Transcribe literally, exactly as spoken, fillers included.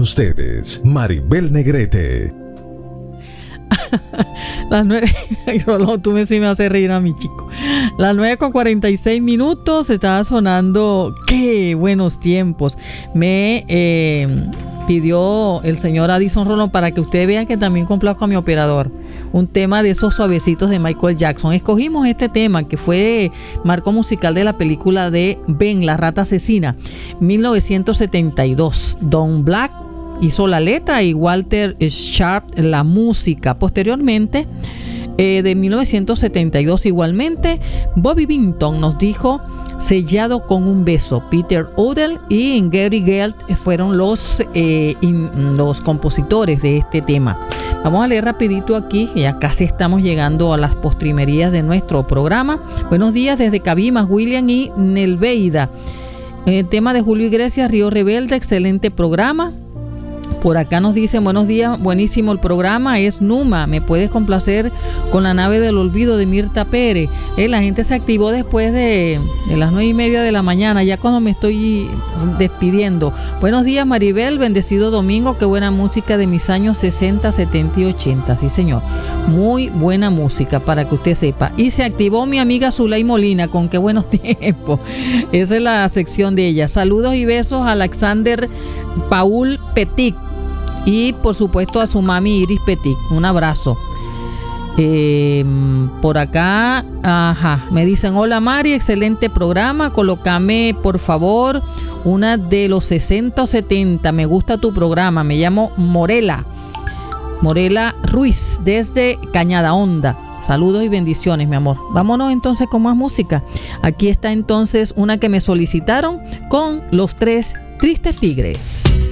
ustedes, Maribel Negrete. Las nueve, Rolón, tú me sí me haces reír a mi chico. Las nueve con cuarenta y seis minutos, estaba sonando. ¡Qué buenos tiempos! Me eh, pidió el señor Addison Rolón para que ustedes vean que también complazco a mi operador. Un tema de esos suavecitos de Michael Jackson. Escogimos este tema que fue marco musical de la película de Ben, la rata asesina, mil novecientos setenta y dos. Don Black hizo la letra y Walter Sharp la música. Posteriormente, eh, de mil novecientos setenta y dos igualmente, Bobby Vinton nos dijo Sellado con un beso. Peter Odell y Gary Gelt fueron los, eh, in, los compositores de este tema. Vamos a leer rapidito aquí, que ya casi estamos llegando a las postrimerías de nuestro programa. Buenos días desde Cabimas, William y Nelveida. El tema de Julio Iglesias, Río Rebelde, excelente programa. Por acá nos dicen, buenos días, buenísimo el programa, es Numa, ¿me puedes complacer con La nave del olvido de Mirta Pérez? Eh, la gente se activó después de, de las nueve y media de la mañana, ya cuando me estoy despidiendo. Buenos días Maribel, bendecido domingo, qué buena música de mis años sesenta, setenta y ochenta, sí señor, muy buena música para que usted sepa. Y se activó mi amiga Zulay Molina, con qué buenos tiempos, esa es la sección de ella. Saludos y besos a Alexander Paul Petit y por supuesto a su mami Iris Petit, un abrazo. Eh, por acá, ajá, me dicen hola Mari, excelente programa, colócame por favor una de los sesenta o setenta, me gusta tu programa, me llamo Morela Morela Ruiz desde Cañada Honda. Saludos y bendiciones, mi amor. Vámonos entonces con más música. Aquí está entonces una que me solicitaron con Los Tres Tristes Tigres.